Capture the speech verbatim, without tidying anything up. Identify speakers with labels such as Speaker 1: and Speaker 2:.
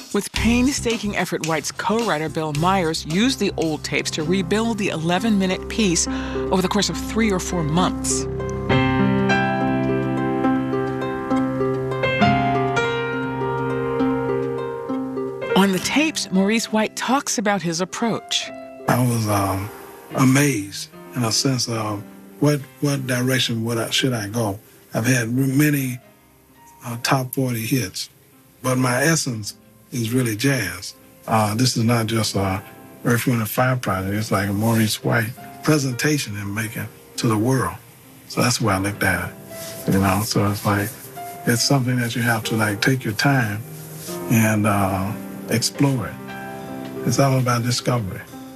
Speaker 1: With painstaking effort, White's co-writer Bill Myers used the old tapes to rebuild the eleven-minute piece over the course of three or four months. On the tapes, Maurice White talks about his approach.
Speaker 2: I was um, amazed in a sense of what what direction would I, should I go. I've had many uh, top forty hits, but my essence is really jazz. Uh, this is not just a Earth, Wind and Fire project. It's like a Maurice White presentation and making to the world. So that's the way I looked at it, you know. So it's like it's something that you have to like take your time and uh, explore it. It's all about discovery.